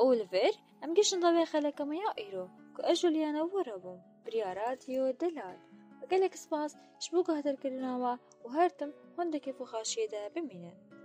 أول فير أم جيشن طبيخة لك ما يائرو كأجوليانا وربو برياراتيو دلال وقالك سباس شبوكو هتركلنا وهرتم هندك فخاشيدا بمينن.